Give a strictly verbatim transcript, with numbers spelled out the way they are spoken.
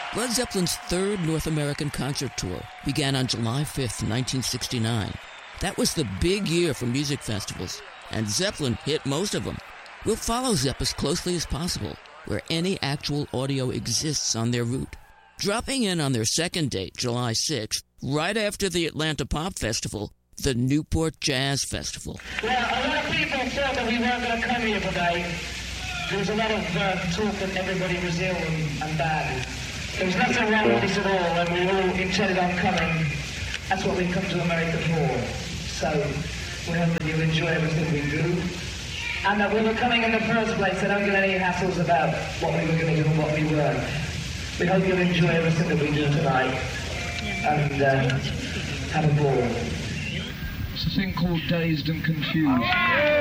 Led Zeppelin's third North American concert tour began on July fifth, nineteen sixty-nine. That was the big year for music festivals, and Zeppelin hit most of them. We'll follow Zepp as closely as possible, where any actual audio exists on their route. Dropping in on their second date, July sixth, right after the Atlanta Pop Festival, the Newport Jazz Festival. Well, a lot of people thought that we weren't going to come here today. There was a lot of uh, talk that everybody was ill and, and bad. There was nothing wrong with this at all, and we all intended on coming. That's what we've come to America for. So we hope that you'll enjoy everything we do. And that we were coming in the first place, so don't get any hassles about what we were going to do and what we weren't. We hope you'll enjoy everything that we do tonight and uh, have a ball. It's a thing called Dazed and Confused.